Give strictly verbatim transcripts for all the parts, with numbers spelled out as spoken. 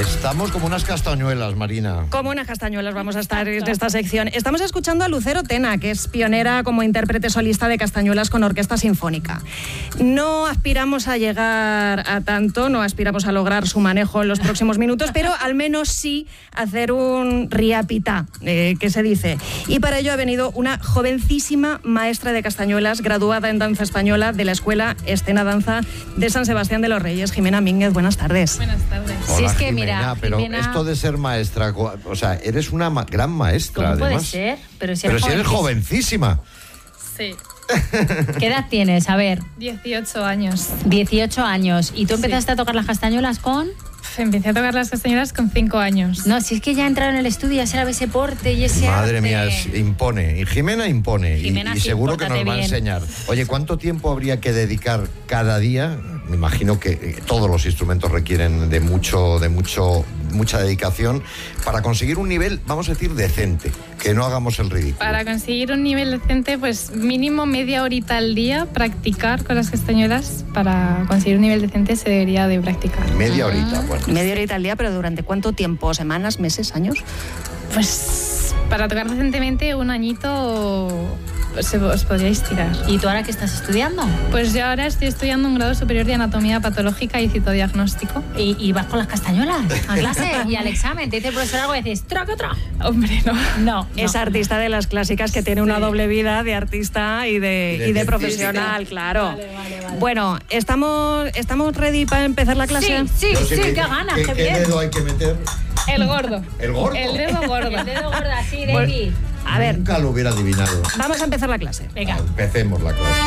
Estamos como unas castañuelas, Marina. Como unas castañuelas vamos a estar en esta sección. Estamos escuchando a Lucero Tena, que es pionera como intérprete solista de castañuelas con orquesta sinfónica. No aspiramos a llegar a tanto, no aspiramos a lograr su manejo en los próximos minutos, pero al menos sí hacer un riapitá, eh, que se dice. Y para ello ha venido una jovencísima maestra de castañuelas, graduada en danza española de la Escuela Escena Danza de San Sebastián de los Reyes. Jimena Mínguez, buenas tardes. Buenas tardes. Hola, sí, es que Jimena, mira, pero Jimena... esto de ser maestra, o sea, eres una ma- gran maestra, ¿Cómo además. puede ser? Pero si Pero eres, si eres jovencísima. Sí. ¿Qué edad tienes? A ver. dieciocho años. dieciocho años. ¿Y tú empezaste sí. a tocar las castañuelas con...? Empecé a tocar las castañuelas con cinco años. No, si es que ya entraron en el estudio, ya se sabe ese porte y ese Madre arte. mía, es- impone. Y Jimena impone. Y- Jimena, y, sí, seguro que nos pórtate va a bien. enseñar. Oye, ¿cuánto tiempo habría que dedicar cada día? Me imagino que eh, todos los instrumentos requieren de mucho, de mucho, mucha dedicación para conseguir un nivel, vamos a decir, decente. Que no hagamos el ridículo. Para conseguir un nivel decente, pues mínimo media horita al día practicar con las castañuelas. Para conseguir un nivel decente se debería de practicar. Media horita, bueno. Media horita al día, pero ¿durante cuánto tiempo? ¿Semanas, meses, años? Pues para tocar decentemente un añito se os podríais tirar. ¿Y tú ahora qué estás estudiando? Pues yo ahora estoy estudiando un grado superior de anatomía patológica y citodiagnóstico. ¿Y, y vas con las castañuelas a clase y al examen? Te dice el profesor algo y dices, ¡traca, otra! Hombre, no. No, Es no. artista de las clásicas que tiene una Sí. doble vida de artista y de, Y de y de científica. profesional, claro. Vale, vale, vale. Bueno, ¿estamos, ¿estamos ready para empezar la clase? Sí, sí, Yo sí, sé qué que- ganas, ¿qué, qué qué bien. dedo hay que meter? El gordo. ¿El gordo? El dedo gordo. El dedo gordo así, Bueno, David. A ver, Nunca lo hubiera adivinado. vamos a empezar la clase. Venga. Empecemos la clase.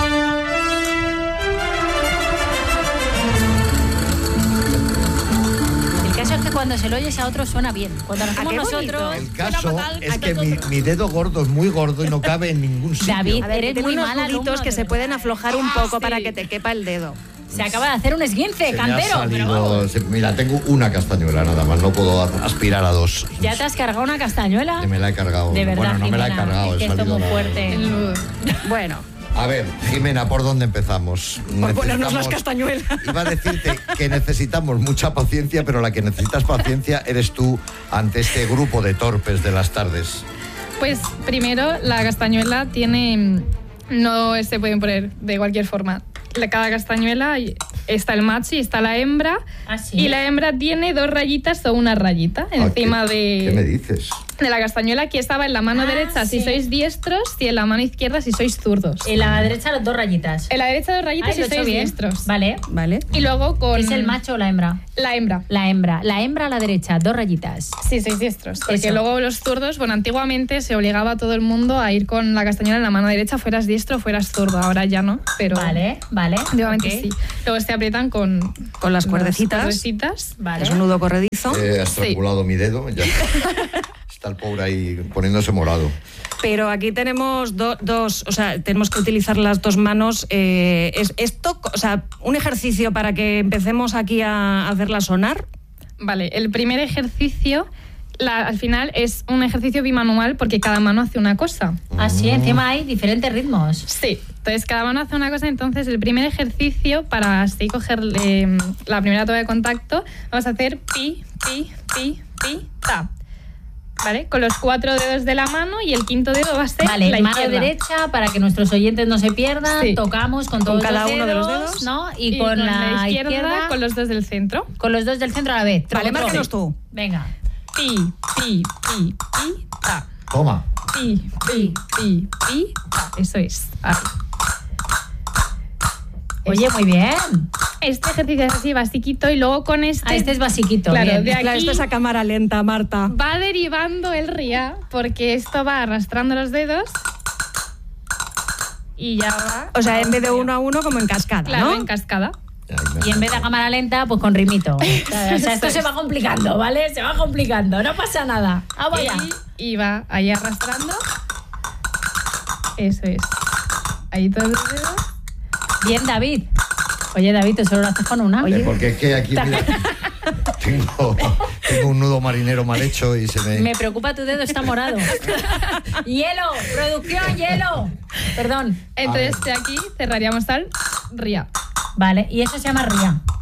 El caso es que cuando se lo oyes a otro suena bien. Cuando lo hacemos qué bonito? nosotros... El suena caso fatal. es ¿A que mi, nosotros? mi dedo gordo es muy gordo y no cabe en ningún sitio. David, A ver, que eres tiene muy unos mal alumno, nuditos que de se pueden verdad. aflojar un poco Sí. para que te quepa el dedo. Se acaba de hacer un esguince, Se me ha cantero. pero salido- vamos. se- mira, tengo una castañuela nada más, no puedo a- aspirar a dos. ¿Ya te has cargado una castañuela? Que me la he cargado. De verdad, bueno, no me la he Jimena, cargado. es que he esto es salido muy la- fuerte. El nudo. Bueno, A ver, Jimena, ¿por dónde empezamos? por ponernos las Necesitamos- castañuelas. Iba a decirte que necesitamos mucha paciencia, pero la que necesitas paciencia eres tú ante este grupo de torpes de las tardes. Pues primero, la castañuela tiene... No se pueden poner de cualquier forma. La- Cada castañuela está el macho y está la hembra. ¿Ah, sí? Y la hembra tiene dos rayitas o una rayita encima Ah, ¿qué- ¿Qué me de, dices? de la castañuela, que estaba en la mano Ah, derecha si sí. sois diestros y en la mano izquierda si sois zurdos. En la derecha las dos rayitas. En la derecha dos rayitas Ay, si lo he hecho sois bien. diestros. Vale. ¿Vale? Y luego con... ¿Es el macho o la hembra? La hembra. La hembra. La hembra a la derecha, dos rayitas. Sí, sois diestros. Porque Eso. luego los zurdos, bueno, antiguamente se obligaba a todo el mundo a ir con la castañuela en la mano derecha, fueras diestro o fueras zurdo. Ahora ya no, pero... Vale, vale. Antiguamente ok. sí. Luego se aprietan con... Con las cuerdecitas. cuerdecitas. Vale. Es un nudo corredizo. He estrangulado mi dedo. Ya. Está el pobre ahí poniéndose morado. Pero aquí tenemos do- dos, o sea, tenemos que utilizar las dos manos. Eh, es, esto, o sea, un ejercicio para que empecemos aquí a hacerla sonar. Vale, el primer ejercicio, la- al final, es un ejercicio bimanual porque cada mano hace una cosa. Así, encima hay diferentes ritmos. Sí, entonces cada mano hace una cosa. Entonces, el primer ejercicio, para así coger eh, la primera toma de contacto, vamos a hacer pi, pi, pi, pi, ta. ¿Vale? Con los cuatro dedos de la mano y el quinto dedo va a ser Vale, la mano izquierda. derecha, para que nuestros oyentes no se pierdan, Sí. tocamos con todos cada los uno de los dedos, dedos. ¿no? Y, con, la izquierda, con los dos del centro. con los dos del centro a la vez. Vale, Troco, márcanos troco. tú. Venga. Pi, pi, pi, pi, ta. Toma. Pi, pi, pi, pi, ta. Eso es. Ahí. Oye, muy bien. Este ejercicio es así basiquito y luego con este... Ah, este es basiquito. Claro, bien. de aquí- Claro, esto es a cámara lenta, Marta. va derivando el ría, porque esto va arrastrando los dedos y ya va... O sea, en vez de uno a uno, como en cascada, Claro, ¿no? en cascada. Ay, me- Y en vez de a cámara lenta, pues con ritmito. O sea, esto se va complicando, ¿vale? Se va complicando, no pasa nada. Ah, vaya. Y, y va ahí arrastrando. Eso es. Ahí todos los dedos. Bien, David. Oye, David, tú solo lo haces con una. Eh, Porque es que aquí mira, tengo, tengo un nudo marinero mal hecho y se me... Me preocupa, tu dedo está morado. ¡Hielo! ¡Producción, hielo! Perdón. Entonces de aquí cerraríamos al ría. Vale, y eso se llama ría.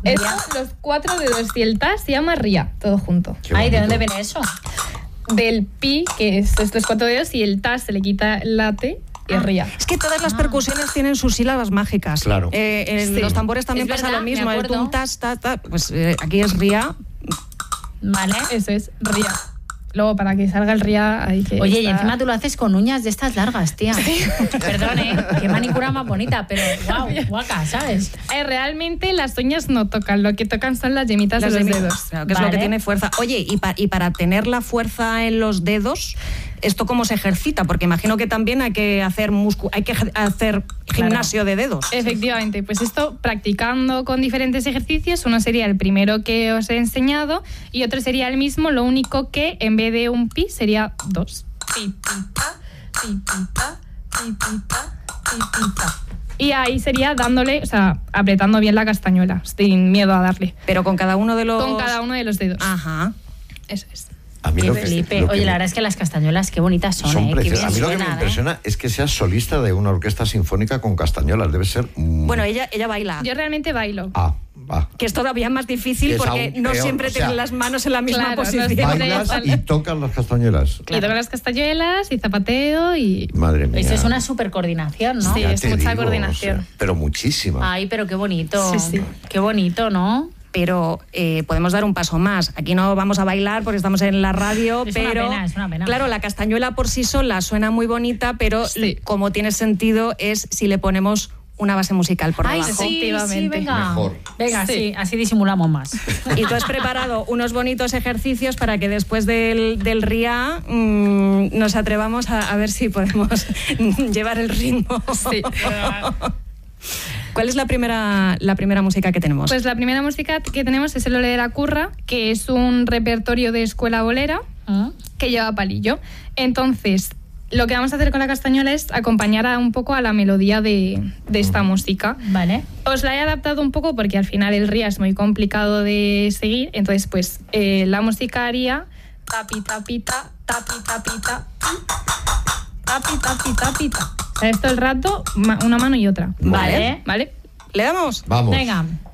Esto, los cuatro dedos y el ta se llama ría, todo junto. Ay, ¿de dónde viene eso? Del pi, que es estos cuatro dedos, y el ta se le quita la te y es ría. Es que todas las percusiones tienen sus sílabas mágicas. Claro. Eh, en Sí. los tambores también Es pasa verdad, lo mismo. me El acuerdo. tum, tas, ta, ta. Pues eh, aquí es ría. Vale. Eso es, ría. Luego, para que salga el ría, hay que... Oye, y estar- encima tú lo haces con uñas de estas largas, tía. Perdón, ¿eh? Qué manicura más bonita, pero wow, guaca, ¿sabes? Eh, realmente las uñas no tocan, lo que tocan son las yemitas Las de los de mi- dedos. Claro, que es lo Vale. que tiene fuerza. Oye, y, pa- y para tener la fuerza en los dedos, ¿esto cómo se ejercita? Porque imagino que también hay que hacer muscu hay que ejer- hacer gimnasio de dedos. Efectivamente, pues esto practicando con diferentes ejercicios, uno sería el primero que os he enseñado y otro sería el mismo, lo único que en vez de un pi sería dos. Pi, pi, ta, pi, pi, ta, pi, pi, ta, pi, pi, ta. Y ahí sería dándole, o sea, apretando bien la castañuela, sin miedo a darle. Pero con cada uno de los... Con cada uno de los dedos. Ajá. Eso es. A mí Qué lo que, flipe. lo que Oye, me- la verdad es que las castañuelas, qué bonitas son, son ¿eh? Qué preciosas. bien A mí lo que me suenan, ¿eh? impresiona es que seas solista de una orquesta sinfónica con castañuelas. Debe ser... mm, Bueno, ella, ella baila. Yo realmente bailo. Ah, va. Que es todavía más Que difícil es porque aún no peor, siempre o sea, tienen las manos en la misma claro, no posición. siempre- Bailas sale- y tocas las castañuelas. Y toco las castañuelas y zapateo y... Madre mía. Eso es una super coordinación, ¿no? Sí. Ya es te mucha digo, coordinación. o sea, pero muchísima. Ay, pero qué bonito. Sí, sí. Qué bonito, ¿no? Pero eh, podemos dar un paso más. Aquí no vamos a bailar porque estamos en la radio, Es una pero pena, es una pena. claro, la castañuela por sí sola suena muy bonita, pero Sí. como tiene sentido es si le ponemos una base musical por Ay, debajo. sí, sí, Efectivamente. venga. Mejor. Venga, sí. Sí. así disimulamos más. Y tú has preparado unos bonitos ejercicios para que después del, del R I A mmm, nos atrevamos a, a ver si podemos llevar el ritmo. Sí. ¿Cuál es la primera, la primera música que tenemos? Pues la primera música que tenemos es el Ole de la Curra, que es un repertorio de escuela bolera ¿Mm? que lleva palillo. Entonces, lo que vamos a hacer con la castañuela es acompañar a un poco a la melodía de, de esta música. Vale. Os la he adaptado un poco porque al final el ría es muy complicado de seguir. Entonces, pues eh, la música haría tapi, tapita, tapi, tapita, tapi, tapi, tapita. O sea, esto el rato, ma- una mano y otra. Vale. ¿Vale? ¿Le damos? Vamos. Venga.